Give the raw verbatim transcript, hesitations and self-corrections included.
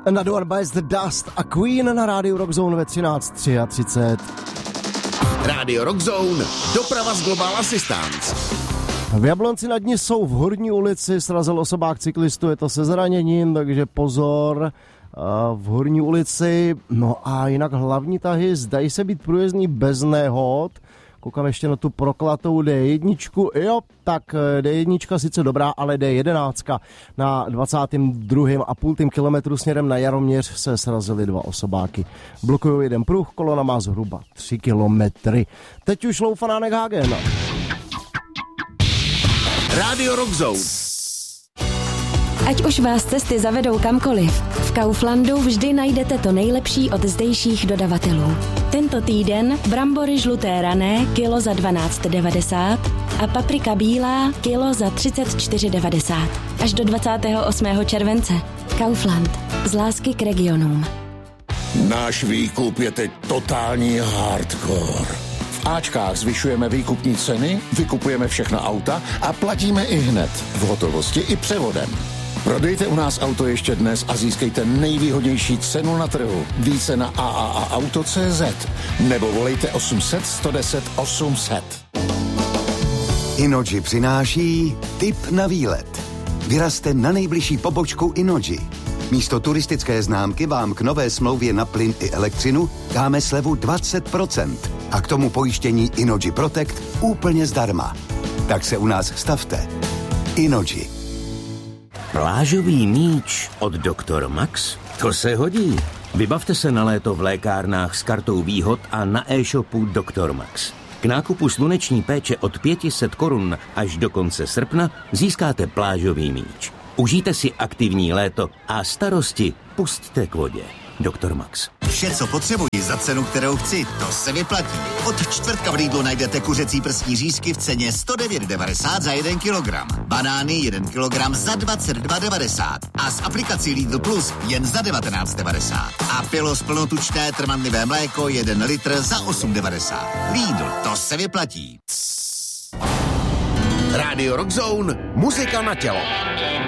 Another One Bites the Dust a Queen na rádiu Rockzone ve třináct třicet tři. Rádio Rockzone, doprava z Global Assistance. V Jablonci nad ní jsou v Horní ulici, srazil osobák cyklistu, je to se zraněním, takže pozor. V Horní ulici, no a jinak hlavní tahy zdají se být průjezdný bez nehod. Koukám ještě na tu proklatou D jedna. Jo, tak D jedna sice dobrá, ale D jedenáct na dvacátém druhém a půl kilometru směrem na Jaroměř se srazily dva osobáky. Blokují jeden pruh, kolona má zhruba tři kilometry. Teď už loufanánek Hagen. Rádio Rockzone. Ať už vás cesty zavedou kamkoliv, v Kauflandu vždy najdete to nejlepší od zdejších dodavatelů. Tento týden brambory žluté rané kilo za dvanáct devadesát a paprika bílá kilo za třicet čtyři devadesát. Až do dvacátého osmého července. Kaufland. Z lásky k regionům. Náš výkup je teď totální hardcore. V Ačkách zvyšujeme výkupní ceny, vykupujeme všechna auta a platíme i hned. V hotovosti i převodem. Prodejte u nás auto ještě dnes a získejte nejvýhodnější cenu na trhu. Více na a a a auto tečka cé zet nebo volejte osm set, sto deset, osm set. Innogy přináší tip na výlet. Vyrazte na nejbližší pobočku Innogy. Místo turistické známky vám k nové smlouvě na plyn i elektřinu dáme slevu dvacet procent a k tomu pojištění Innogy Protect úplně zdarma. Tak se u nás stavte. Innogy. Plážový míč od doktor Max? To se hodí. Vybavte se na léto v lékárnách s kartou výhod a na e-shopu doktor Max. K nákupu sluneční péče od pět set korun až do konce srpna získáte plážový míč. Užijte si aktivní léto a starosti pusťte k vodě. doktor Max. Vše, co potřebuji za cenu, kterou chci, to se vyplatí. Od čtvrtka v Lidlu najdete kuřecí prsní řízky v ceně sto devět devadesát za jeden kilogram. Banány jeden kilogram za dvacet dva devadesát. A s aplikací Lidl Plus jen za devatenáct devadesát. A Pilos plnotučné trvanlivé mléko jeden litr za osm devadesát. Lidl, to se vyplatí. Rádio Rockzone, muzika na tělo.